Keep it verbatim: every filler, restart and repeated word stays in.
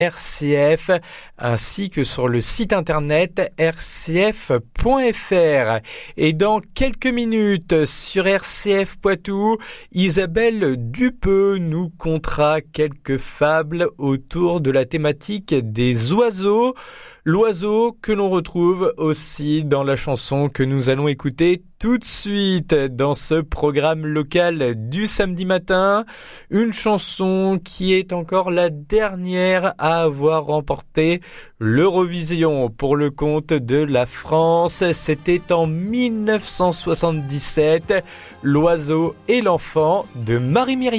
R C F ainsi que sur le site internet r c f point f r. Et dans quelques minutes sur R C F Poitou, Isabelle Dupeux nous contera quelques fables autour de la thématique des oiseaux. L'oiseau que l'on retrouve aussi dans la chanson que nous allons écouter tout de suite dans ce programme local du samedi matin. Une chanson qui est encore la dernière à avoir remporté l'Eurovision pour le compte de la France. C'était en mille neuf cent soixante-dix-sept, L'oiseau et l'enfant de Marie-Myriam.